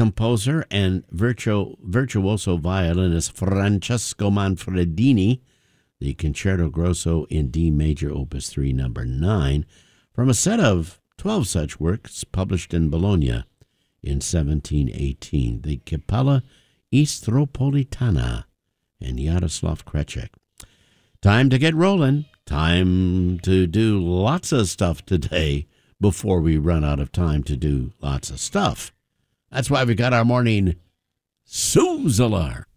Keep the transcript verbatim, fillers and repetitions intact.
composer and virtu- virtuoso violinist Francesco Manfredini, the Concerto Grosso in D major, Opus three, number nine, from a set of twelve such works published in Bologna in seventeen eighteen, the Capella Istropolitana and Yaroslav Krechek. Time to get rolling. Time to do lots of stuff today before we run out of time to do lots of stuff. That's why we got our morning snooze alarm.